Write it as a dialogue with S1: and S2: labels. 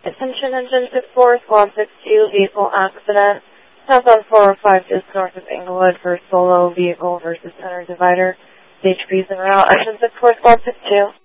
S1: Attention engine 64, squad 62, vehicle accident. Southbound 405 just north of Englewood for solo vehicle versus center divider. HP's en route. Engine 64, squad 62.